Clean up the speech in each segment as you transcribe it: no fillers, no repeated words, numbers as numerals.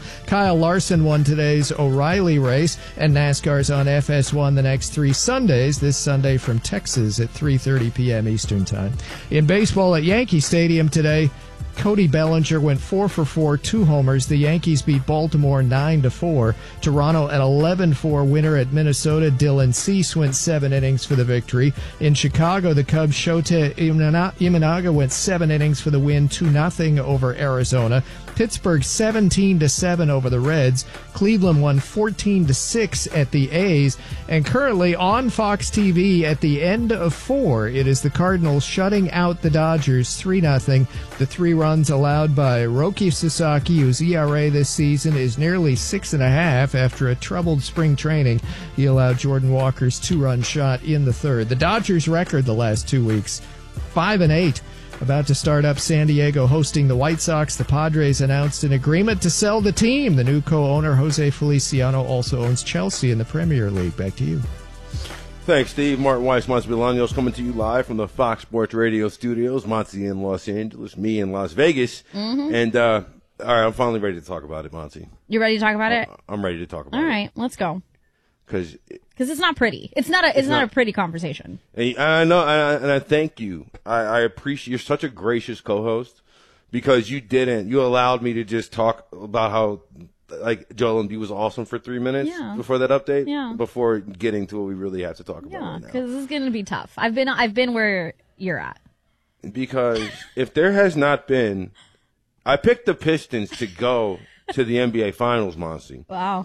Kyle Larson won today's O'Reilly race, and NASCAR's on FS1 the next 3 Sundays, this Sunday from Texas at 3:30 p.m. Eastern Time. In baseball at Yankee Stadium today, Cody Bellinger went 4 for 4, 2 homers. The Yankees beat Baltimore 9-4. Toronto an 11-4 winner at Minnesota. Dylan Cease went 7 innings for the victory. In Chicago, the Cubs' Shota Imanaga went 7 innings for the win, 2-0 over Arizona. Pittsburgh 17-7 over the Reds. Cleveland won 14-6 at the A's. And currently on Fox TV at the end of 4, it is the Cardinals shutting out the Dodgers 3-0. The 3 runs allowed by Roki Sasaki, whose ERA this season is nearly 6.5 after a troubled spring training. He allowed Jordan Walker's 2-run shot in the 3rd. The Dodgers' record the last 2 weeks, 5-8. About to start up San Diego hosting the White Sox. The Padres announced an agreement to sell the team. The new co-owner, Jose Feliciano, also owns Chelsea in the Premier League. Back to you. Thanks, Steve. Martin Weiss, Monty Bolaños coming to you live from the Fox Sports Radio studios. Monty in Los Angeles, me in Las Vegas. Mm-hmm. And, all right, I'm finally ready to talk about it, Monty. You ready to talk about it? I'm ready to talk about it. All right, let's go. Because it's not pretty. It's not a pretty conversation. And I know, and I thank you. I appreciate you're such a gracious co-host because you allowed me to just talk about how like Joel Embiid was awesome for 3 minutes before that update, before getting to what we really have to talk about right now. Because this is going to be tough. I've been where you're at. Because if there has not been, I picked the Pistons to go to the NBA Finals, Monty. Wow.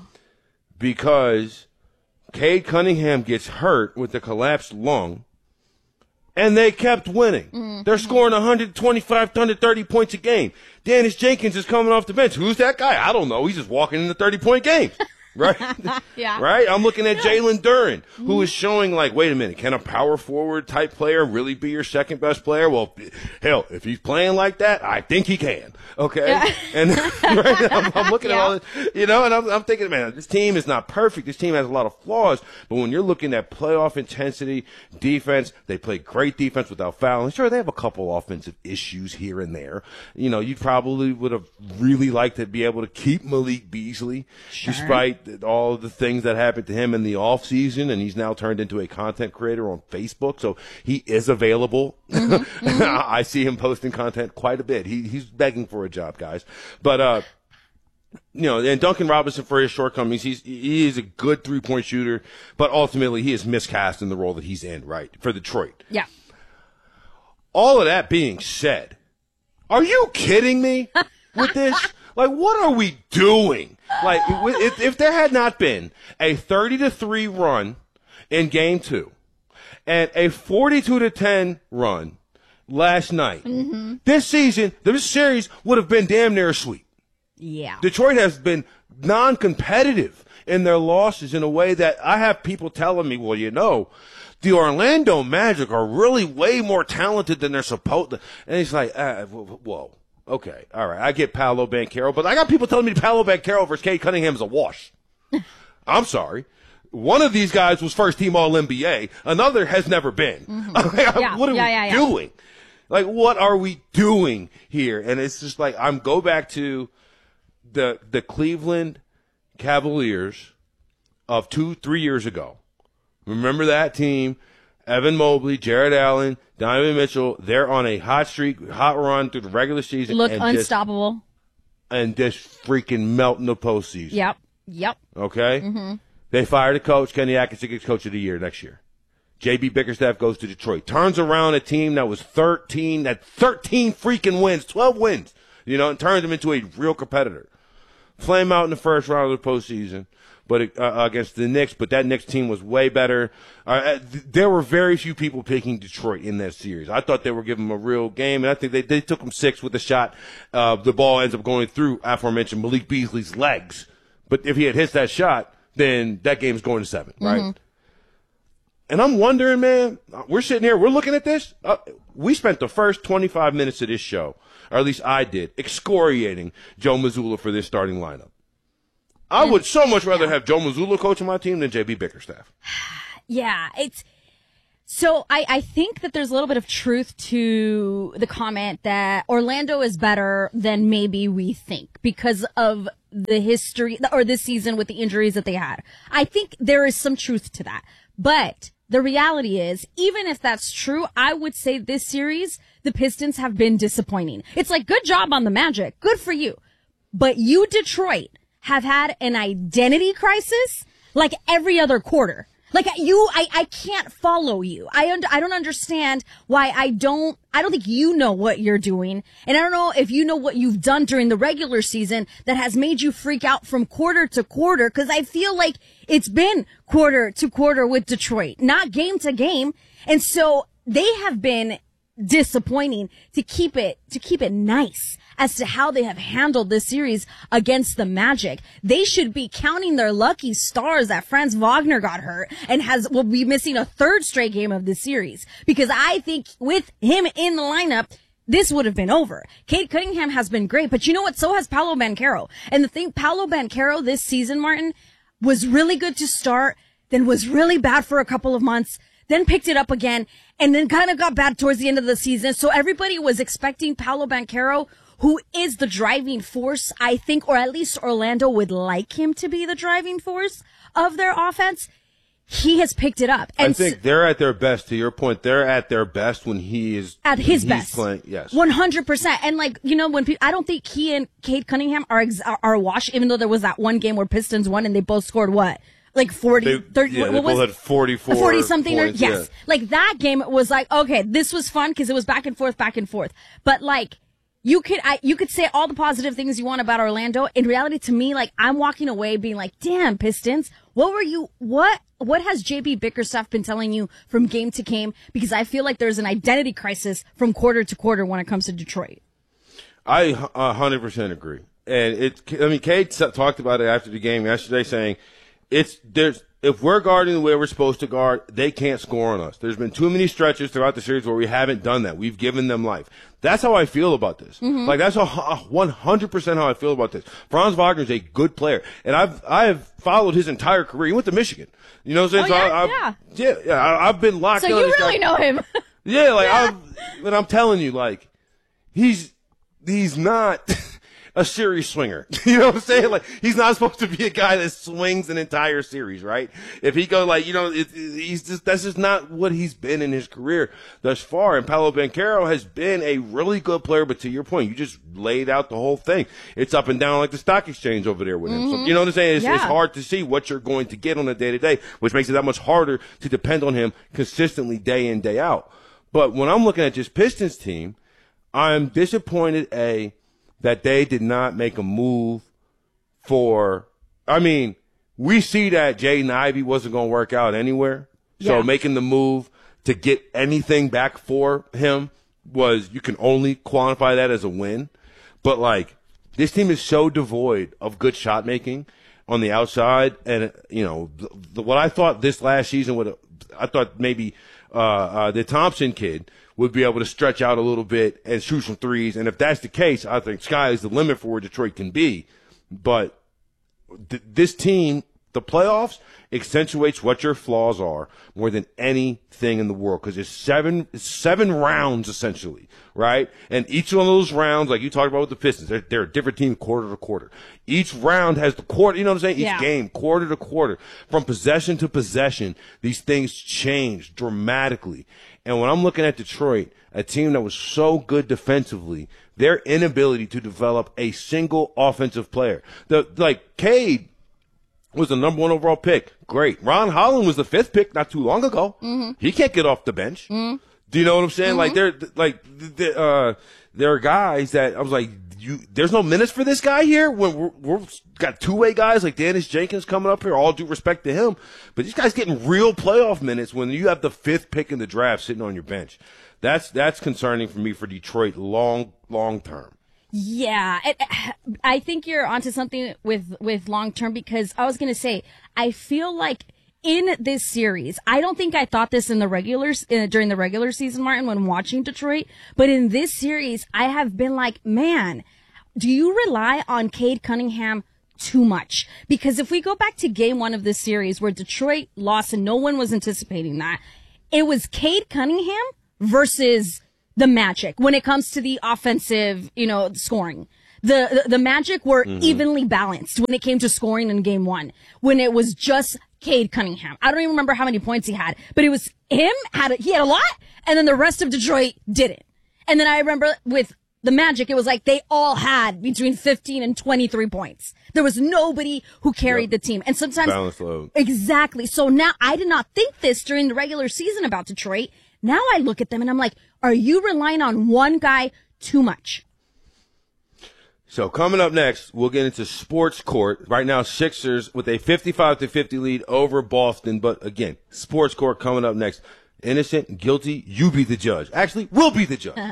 Because Cade Cunningham gets hurt with a collapsed lung, and they kept winning. Mm-hmm. They're scoring 125, 130 points a game. Dennis Jenkins is coming off the bench. Who's that guy? I don't know. He's just walking in the 30-point game. Right? Yeah. Right? I'm looking at Jalen Duren, who is showing like, wait a minute, can a power forward type player really be your second best player? Well, hell, if he's playing like that, I think he can. Okay? Yeah. And right, I'm looking at all this, and I'm thinking, man, this team is not perfect. This team has a lot of flaws. But when you're looking at playoff intensity, defense, they play great defense without fouling. Sure, they have a couple offensive issues here and there. You probably would have really liked to be able to keep Malik Beasley, despite all of the things that happened to him in the off season, and he's now turned into a content creator on Facebook, so he is available. Mm-hmm. I see him posting content quite a bit. He's begging for a job, guys. But and Duncan Robinson, for his shortcomings, he is a good 3-point shooter, but ultimately he is miscast in the role that he's in, right, for Detroit. Yeah. All of that being said, are you kidding me with this? Like, what are we doing? Like, if there had not been a 30-3 run in Game 2 and a 42-10 run last night, this series would have been damn near a sweep. Yeah. Detroit has been non-competitive in their losses in a way that I have people telling me, well, the Orlando Magic are really way more talented than they're supposed to. And it's like, whoa. Okay, all right. I get Paolo Banchero, but I got people telling me Paolo Banchero versus Cade Cunningham is a wash. I'm sorry. One of these guys was first-team All-NBA. Another has never been. Mm-hmm. What are we doing? Like, what are we doing here? And it's just like, go back to the Cleveland Cavaliers of 2-3 years ago. Remember that team? Evan Mobley, Jared Allen, Donovan Mitchell, they're on a hot streak, hot run through the regular season. Look unstoppable. And just freaking melt in the postseason. Yep. Okay? Mm-hmm. They fired a coach. Kenny Atkinson gets coach of the year next year. J.B. Bickerstaff goes to Detroit. Turns around a team that was 13 freaking wins, 12 wins, and turns them into a real competitor. Flame out in the first round of the postseason. But against the Knicks, but that Knicks team was way better. There were very few people picking Detroit in that series. I thought they were giving them a real game, and I think they took them 6 with a shot. The ball ends up going through aforementioned Malik Beasley's legs. But if he had hit that shot, then that game's going to 7, right? Mm-hmm. And I'm wondering, man, we're sitting here, we're looking at this. We spent the first 25 minutes of this show, or at least I did, excoriating Joe Mazzulla for this starting lineup. I would so much rather have Joe Mazzulla coaching my team than J.B. Bickerstaff. Yeah, it's So I think that there's a little bit of truth to the comment that Orlando is better than maybe we think because of the history or this season with the injuries that they had. I think there is some truth to that. But the reality is, even if that's true, I would say this series, the Pistons have been disappointing. It's like, good job on the Magic. Good for you. But you, Detroit, have had an identity crisis like every other quarter. Like I can't follow you. I don't understand why I don't think you know what you're doing. And I don't know if you know what you've done during the regular season that has made you freak out from quarter to quarter. Cause I feel like it's been quarter to quarter with Detroit, not game to game. And so they have been disappointing to keep it nice as to how they have handled this series against the Magic. They should be counting their lucky stars that Franz Wagner got hurt and will be missing a third straight game of this series, because I think with him in the lineup, this would have been over. Cade Cunningham has been great, but you know what? So has Paolo Banchero. And the thing, Paolo Banchero this season, Martin, was really good to start, then was really bad for a couple of months, then picked it up again, and then kind of got bad towards the end of the season. So everybody was expecting Paolo Banchero, who is the driving force, I think, or at least Orlando would like him to be the driving force of their offense. He has picked it up. And I think they're at their best. To your point, they're at their best when he is at his best. Playing, yes, 100%. And like, you know, I don't think he and Cade Cunningham are a wash, even though there was that one game where Pistons won and they both scored what? Like 40, 30, yeah, what they was both had 44 40 something points, yes. Yeah. Like that game was like, okay, this was fun because it was back and forth. But like, you could say all the positive things you want about Orlando. In reality, to me, like, I'm walking away being like, damn, Pistons, what has JB Bickerstaff been telling you from game to game? Because I feel like there's an identity crisis from quarter to quarter when it comes to Detroit. I 100% agree. And Cade talked about it after the game yesterday, saying if we're guarding the way we're supposed to guard, they can't score on us. There's been too many stretches throughout the series where we haven't done that. We've given them life. That's how I feel about this. Mm-hmm. Like, that's 100% how I feel about this. Franz Wagner is a good player, and I've followed his entire career. He went to Michigan. You know what I'm saying? I've been locked so on. So you really know him. Yeah, like, but I'm telling you, like, he's not a series swinger. You know what I'm saying? Like, he's not supposed to be a guy that swings an entire series, right? If he goes, like, you know, that's just not what he's been in his career thus far. And Paolo Banchero has been a really good player, but to your point, you just laid out the whole thing. It's up and down like the stock exchange over there with him. So, you know what I'm saying? It's hard to see what you're going to get on a day-to-day, which makes it that much harder to depend on him consistently day in, day out. But when I'm looking at this Pistons team, I'm disappointed, that they did not make a move we see that Jaden Ivey wasn't going to work out anywhere. So making the move to get anything back for him you can only quantify that as a win. But, like, this team is so devoid of good shot making on the outside. And, you know, what I thought this last season I thought maybe the Thompson kid would be able to stretch out a little bit and shoot some threes. And if that's the case, I think sky is the limit for where Detroit can be. But this team, the playoffs, accentuates what your flaws are more than anything in the world, because it's seven rounds essentially, right? And each one of those rounds, like you talked about with the Pistons, they're a different team quarter to quarter. Each round has the quarter, you know what I'm saying? Each game, quarter to quarter, from possession to possession, these things change dramatically. And when I'm looking at Detroit, a team that was so good defensively, their inability to develop a single offensive player. Cade was the number 1 overall pick. Great. Ron Holland was the 5th pick not too long ago. Mm-hmm. He can't get off the bench. Mm-hmm. Do you know what I'm saying? Mm-hmm. There are guys that I was like, there's no minutes for this guy here when we're got two-way guys like Dennis Jenkins coming up here. All due respect to him, but these guys getting real playoff minutes when you have the 5th pick in the draft sitting on your bench. That's concerning for me for Detroit long term. Yeah, I think you're onto something with long term, because I was going to say, I feel like in this series, I don't think I thought this during the regular season, Martin, when watching Detroit, but in this series, I have been like, man, do you rely on Cade Cunningham too much? Because if we go back to game 1 of this series where Detroit lost and no one was anticipating that, it was Cade Cunningham versus the Magic when it comes to the offensive, scoring. The Magic were evenly balanced when it came to scoring in game one, when it was just Cade Cunningham. I don't even remember how many points he had, but it was him. He had a lot, and then the rest of Detroit didn't. And then I remember with the Magic, it was like they all had between 15 and 23 points. There was nobody who carried the team. And sometimes... Balanced load. Exactly. So now I did not think this during the regular season about Detroit. Now I look at them and I'm like, are you relying on one guy too much? So coming up next, we'll get into sports court. Right now, Sixers with a 55-50 lead over Boston. But again, sports court coming up next. Innocent, guilty, you be the judge. Actually, we'll be the judge.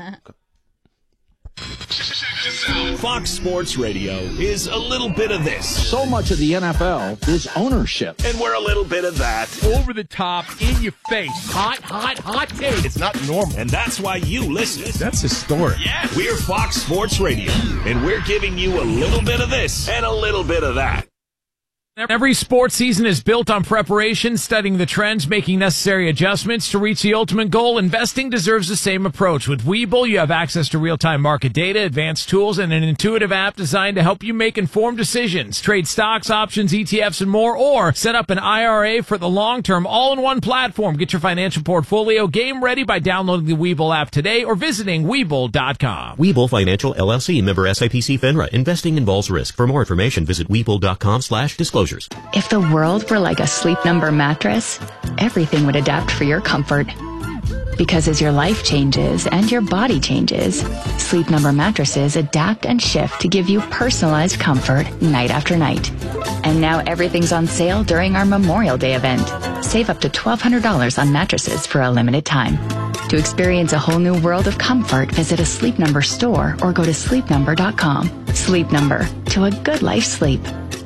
Fox Sports Radio is a little bit of this. So much of the NFL is ownership. And we're a little bit of that. Over the top, in your face. Hot take. It's not normal. And that's why you listen. That's historic. Yeah. We're Fox Sports Radio. And we're giving you a little bit of this and a little bit of that. Every sports season is built on preparation, studying the trends, making necessary adjustments to reach the ultimate goal. Investing deserves the same approach. With Webull, you have access to real-time market data, advanced tools, and an intuitive app designed to help you make informed decisions. Trade stocks, options, ETFs, and more, or set up an IRA for the long term, all in one platform. Get your financial portfolio game ready by downloading the Webull app today or visiting Webull.com. Webull Financial LLC, member SIPC FINRA. Investing involves risk. For more information, visit Webull.com/disclosures. If the world were like a Sleep Number mattress, everything would adapt for your comfort. Because as your life changes and your body changes, Sleep Number mattresses adapt and shift to give you personalized comfort night after night. And now everything's on sale during our Memorial Day event. Save up to $1,200 on mattresses for a limited time. To experience a whole new world of comfort, visit a Sleep Number store or go to sleepnumber.com. Sleep Number, to a good life sleep.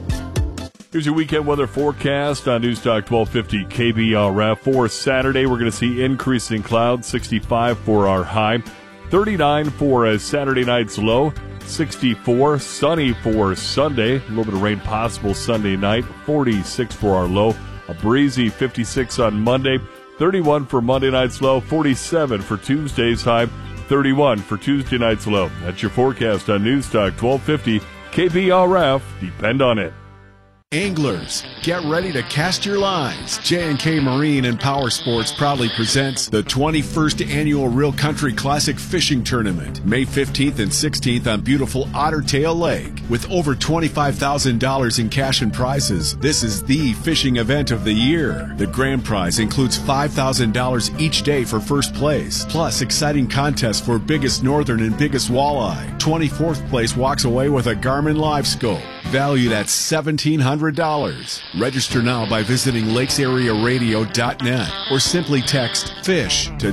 Here's your weekend weather forecast on News Talk 1250 KBRF. For Saturday, we're going to see increasing clouds, 65 for our high, 39 for Saturday night's low, 64, sunny for Sunday, a little bit of rain possible Sunday night, 46 for our low, a breezy 56 on Monday, 31 for Monday night's low, 47 for Tuesday's high, 31 for Tuesday night's low. That's your forecast on News Talk 1250 KBRF. Depend on it. Anglers, get ready to cast your lines. J&K Marine and Power Sports proudly presents the 21st Annual Real Country Classic Fishing Tournament, May 15th and 16th on beautiful Otter Tail Lake. With over $25,000 in cash and prizes, this is the fishing event of the year. The grand prize includes $5,000 each day for first place, plus exciting contests for biggest northern and biggest walleye. 24th place walks away with a Garmin Live Scope, valued at $1,700. Register now by visiting lakesarearadio.net or simply text FISH to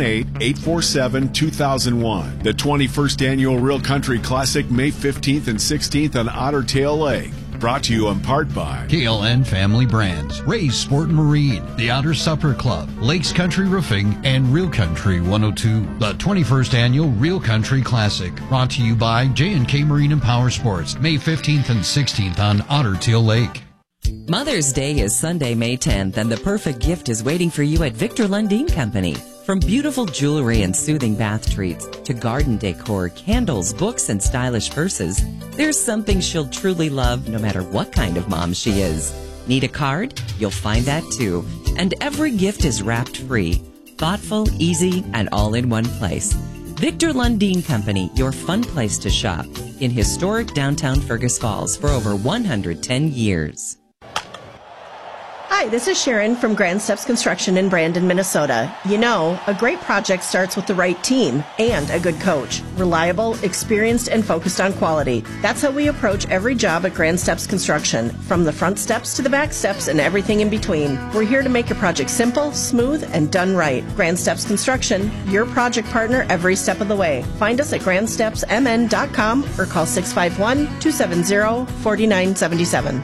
218-847-2001. The 21st Annual Real Country Classic, May 15th and 16th on Otter Tail Lake. Brought to you in part by KLN Family Brands, Ray's Sport and Marine, the Otter Supper Club, Lakes Country Roofing, and Real Country 102. The 21st Annual Real Country Classic, brought to you by J&K Marine and Power Sports, May 15th and 16th on Otter Tail Lake. Mother's Day is Sunday, May 10th, and the perfect gift is waiting for you at Victor Lundin Company. From beautiful jewelry and soothing bath treats to garden decor, candles, books, and stylish purses, there's something she'll truly love no matter what kind of mom she is. Need a card? You'll find that too. And every gift is wrapped free. Thoughtful, easy, and all in one place. Victor Lundin Company, your fun place to shop in historic downtown Fergus Falls for over 110 years. Hi, this is Sharon from Grand Steps Construction in Brandon, Minnesota. You know, a great project starts with the right team and a good coach. Reliable, experienced, and focused on quality. That's how we approach every job at Grand Steps Construction, from the front steps to the back steps and everything in between. We're here to make your project simple, smooth, and done right. Grand Steps Construction, your project partner every step of the way. Find us at grandstepsmn.com or call 651-270-4977.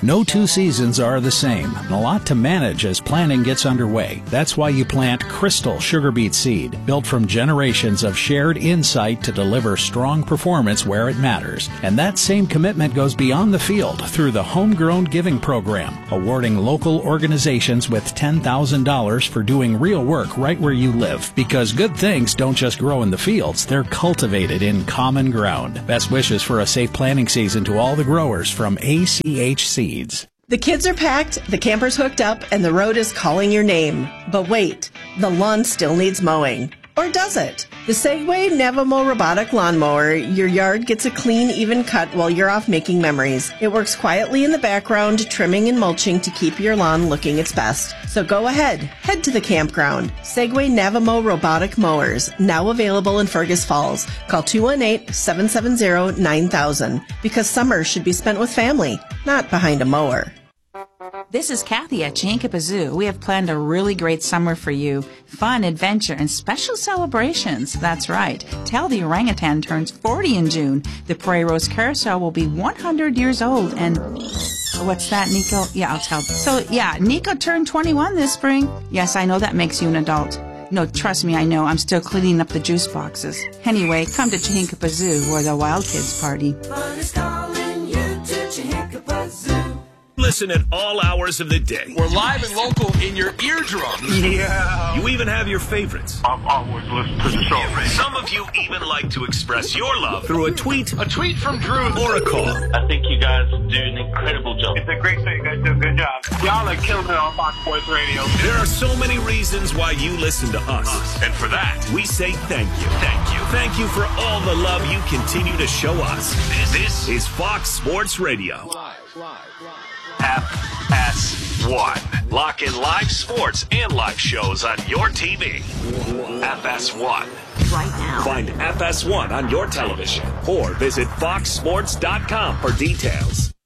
No two seasons are the same, and a lot to manage as planting gets underway. That's why you plant Crystal sugar beet seed, built from generations of shared insight to deliver strong performance where it matters. And that same commitment goes beyond the field through the Homegrown Giving Program, awarding local organizations with $10,000 for doing real work right where you live. Because good things don't just grow in the fields, they're cultivated in common ground. Best wishes for a safe planting season to all the growers from ACH Seeds. The kids are packed, the camper's hooked up, and the road is calling your name. But wait, the lawn still needs mowing. Or does it? The Segway Navamo robotic lawnmower, your yard gets a clean, even cut while you're off making memories. It works quietly in the background, trimming and mulching to keep your lawn looking its best. So go ahead, head to the campground. Segway Navamo robotic mowers, now available in Fergus Falls. Call 218-770-9000. Because summer should be spent with family, not behind a mower. This is Kathy at Chihinkapa Zoo. We have planned a really great summer for you. Fun, adventure, and special celebrations. That's right. Tell the orangutan turns 40 in June. The Prairie Rose Carousel will be 100 years old. And what's that, Nico? Yeah, I'll tell. So, yeah, Nico turned 21 this spring. Yes, I know that makes you an adult. No, trust me, I know. I'm still cleaning up the juice boxes. Anyway, come to Chihinkapa Zoo, where the wild kids party. Fun is calling you to Chihinkapa Zoo. Listen at all hours of the day. We're live and local in your eardrums. Yeah. You even have your favorites. I've always listened to the show. Some of you even like to express your love through a tweet. A tweet from Drew. Or a call. I think you guys do an incredible job. It's a great show. You guys do a good job. Y'all are killing it on Fox Sports Radio. There are so many reasons why you listen to us. And for that, we say thank you. Thank you. Thank you for all the love you continue to show us. This is Fox Sports Radio. Live. FS1. Lock in live sports and live shows on your TV. FS1. Right now. Find FS1 on your television or visit foxsports.com for details.